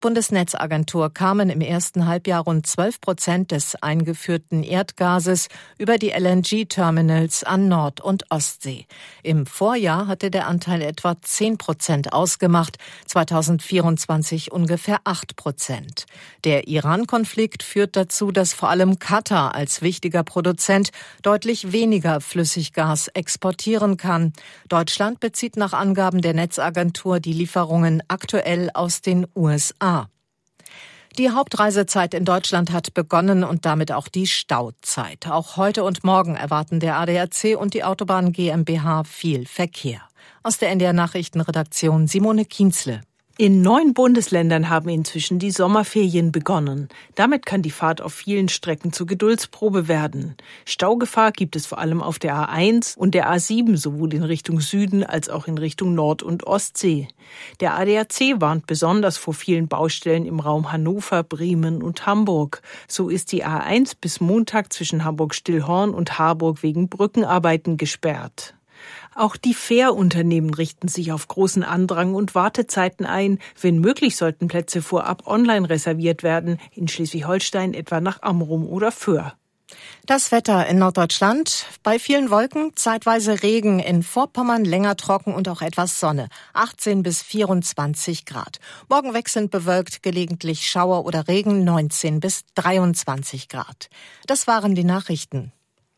Bundesnetzagentur kamen im ersten Halbjahr rund 12% des eingeführten Erdgases über die LNG-Terminals an Nord- und Ostsee. Im Vorjahr hatte der Anteil etwa 10% ausgemacht, 2024 ungefähr 8%. Der Iran-Konflikt führt dazu, dass vor allem Katar als wichtiger Produzent deutlich weniger Flüssiggas exportieren kann. Deutschland bezieht nach Angaben der Netzagentur die Lieferungen aktuell aus den USA. Die Hauptreisezeit in Deutschland hat begonnen und damit auch die Stauzeit. Auch heute und morgen erwarten der ADAC und die Autobahn GmbH viel Verkehr. Aus der NDR Nachrichtenredaktion Simone Kienzle. In 9 Bundesländern haben inzwischen die Sommerferien begonnen. Damit kann die Fahrt auf vielen Strecken zur Geduldsprobe werden. Staugefahr gibt es vor allem auf der A1 und der A7, sowohl in Richtung Süden als auch in Richtung Nord- und Ostsee. Der ADAC warnt besonders vor vielen Baustellen im Raum Hannover, Bremen und Hamburg. So ist die A1 bis Montag zwischen Hamburg-Stillhorn und Harburg wegen Brückenarbeiten gesperrt. Auch die Fährunternehmen richten sich auf großen Andrang und Wartezeiten ein. Wenn möglich, sollten Plätze vorab online reserviert werden, in Schleswig-Holstein etwa nach Amrum oder Föhr. Das Wetter in Norddeutschland: bei vielen Wolken, zeitweise Regen, in Vorpommern länger trocken und auch etwas Sonne, 18 bis 24 Grad. Morgen wechselnd bewölkt, gelegentlich Schauer oder Regen, 19 bis 23 Grad. Das waren die Nachrichten.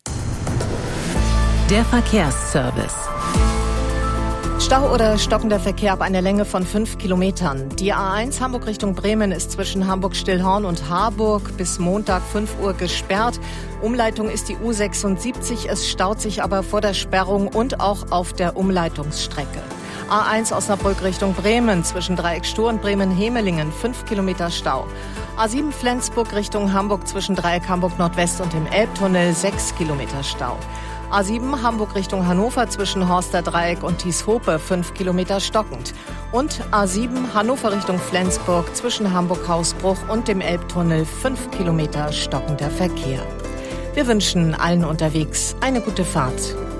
Der Verkehrsservice. Stau oder stockender Verkehr ab einer Länge von 5 Kilometern. Die A1 Hamburg Richtung Bremen ist zwischen Hamburg-Stillhorn und Harburg bis Montag 5 Uhr gesperrt. Umleitung ist die U76. Es staut sich aber vor der Sperrung und auch auf der Umleitungsstrecke. A1 Osnabrück Richtung Bremen zwischen Dreieck Stur und Bremen-Hemelingen 5 Kilometer Stau. A7 Flensburg Richtung Hamburg zwischen Dreieck Hamburg Nordwest und dem Elbtunnel 6 Kilometer Stau. A7 Hamburg Richtung Hannover zwischen Horster Dreieck und Thieshope 5 Kilometer stockend. Und A7 Hannover Richtung Flensburg zwischen Hamburg-Hausbruch und dem Elbtunnel 5 Kilometer stockender Verkehr. Wir wünschen allen unterwegs eine gute Fahrt.